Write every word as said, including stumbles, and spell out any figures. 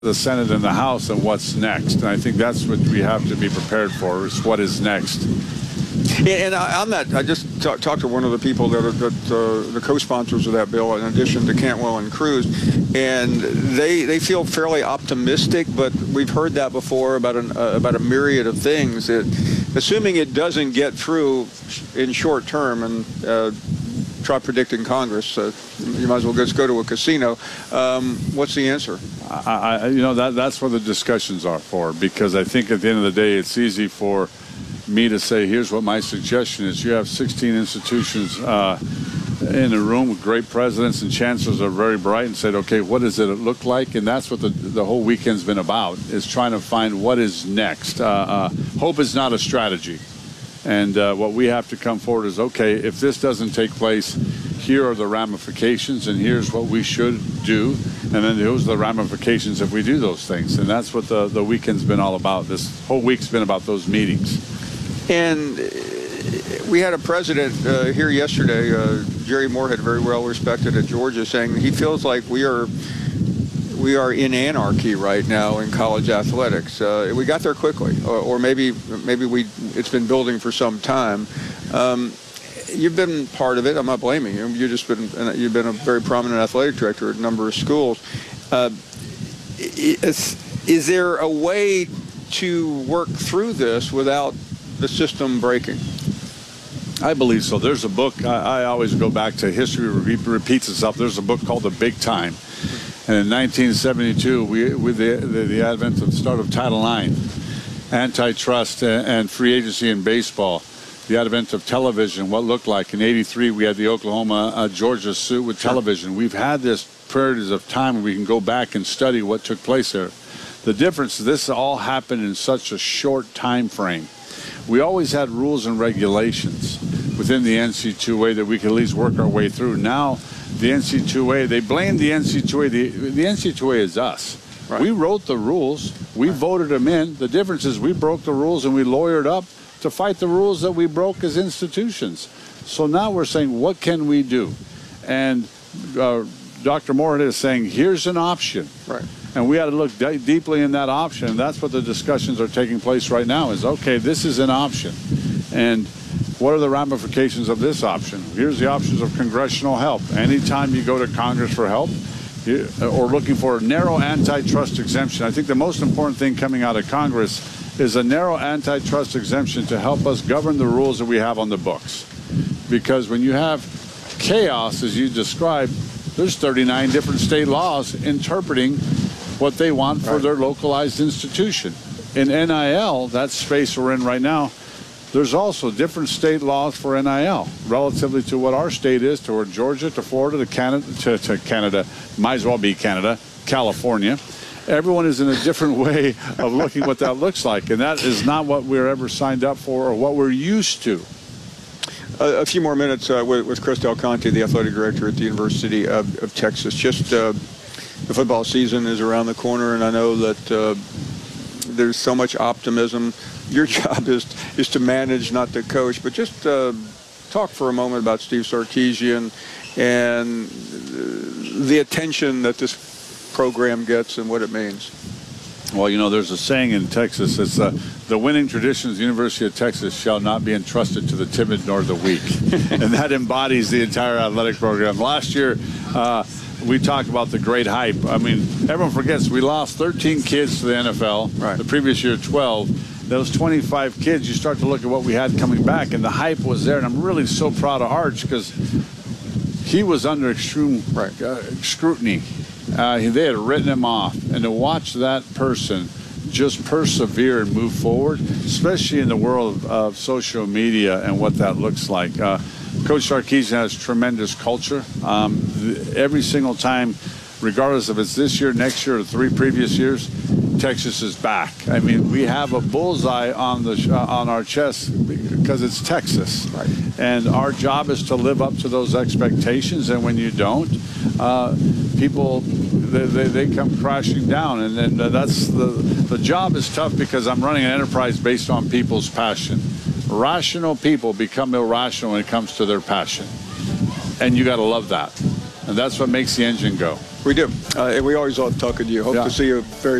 the Senate and the House and what's next. And I think that's what we have to be prepared for, is what is next. And on that, I just talk, talked to one of the people that are that, uh, the co-sponsors of that bill, in addition to Cantwell and Cruz, and they they feel fairly optimistic. But we've heard that before about an uh, about a myriad of things. That, assuming it doesn't get through in short term, and uh, try predicting Congress, uh, you might as well just go to a casino. Um, what's the answer? I, I, you know, that that's what the discussions are for, because I think at the end of the day, it's easy for me to say, here's what my suggestion is. You have sixteen institutions uh, in a room with great presidents, and chancellors are very bright, and said, okay, what does it look like? And that's what the, the whole weekend's been about, is trying to find what is next. Uh, uh, hope is not a strategy. And uh, what we have to come forward is, okay, if this doesn't take place, here are the ramifications, and here's what we should do. And then those are the ramifications if we do those things. And that's what the, the weekend's been all about. This whole week's been about those meetings. And we had a president uh, here yesterday, uh, Jerry Moorhead, very well respected at Georgia, saying he feels like we are we are in anarchy right now in college athletics. Uh, we got there quickly, or, or maybe maybe we it's been building for some time. Um, you've been part of it. I'm not blaming you. You've just been you've been a very prominent athletic director at a number of schools. Uh, is, is there a way to work through this without the system breaking? I believe so. There's a book, I, I always go back to, history re repeats itself. There's a book called The Big Time. And in nineteen seventy-two, we, with the, the, the advent of the start of Title nine, antitrust and, and free agency in baseball, the advent of television, what looked like. In eighty-three, we had the Oklahoma, uh, Georgia suit with television. We've had this periods of time where we can go back and study what took place there. The difference is this all happened in such a short time frame. We always had rules and regulations within the N C double A that we could at least work our way through. Now, the N C double A, they blame the N C double A. The, the N C double A is us. Right. We wrote the rules. We right. voted them in. The difference is we broke the rules and we lawyered up to fight the rules that we broke as institutions. So now we're saying, what can we do? And uh, Doctor Moorhead is saying, here's an option. Right. And we had to look deeply in that option. And that's what the discussions are taking place right now is, okay, this is an option. And what are the ramifications of this option? Here's the options of congressional help. Anytime you go to Congress for help you, or looking for a narrow antitrust exemption, I think the most important thing coming out of Congress is a narrow antitrust exemption to help us govern the rules that we have on the books. Because when you have chaos, as you described, there's thirty-nine different state laws interpreting what they want for right. their localized institution. In N I L, that space we're in right now, there's also different state laws for N I L relatively to what our state is, toward Georgia, to Florida, to Canada, to, to Canada, might as well be Canada, California. Everyone is in a different way of looking what that looks like, and that is not what we're ever signed up for or what we're used to. A, a few more minutes uh, with, with Chris Del Conte, the athletic director at the University of, of Texas. Just uh, the football season is around the corner, and I know that uh, there's so much optimism. Your job is is to manage, not to coach. But just uh, talk for a moment about Steve Sarkisian and the attention that this program gets and what it means. Well, you know, there's a saying in Texas, it's uh, the winning traditions of the University of Texas shall not be entrusted to the timid nor the weak. And that embodies the entire athletic program. Last year, uh, we talked about the great hype. I mean, everyone forgets we lost thirteen kids to the N F L. Right. The previous year, twelve. Those twenty-five kids, you start to look at what we had coming back, and the hype was there. And I'm really so proud of Arch because he was under extreme right, uh, scrutiny. Uh, they had written him off. And to watch that person just persevere and move forward, especially in the world of, of social media and what that looks like. Uh, Coach Sarkisian has tremendous culture. Um, th every single time, regardless if it's this year, next year, or three previous years, Texas is back. I mean, we have a bullseye on the uh, on our chest because it's Texas, right. And our job is to live up to those expectations. And when you don't, uh, people they, they, they come crashing down. And then uh, that's the the job is tough because I'm running an enterprise based on people's passion. Rational people become irrational when it comes to their passion, and you got to love that, and that's what makes the engine go. We do. Uh, and we always love talking to you. Hope Yeah. to see you very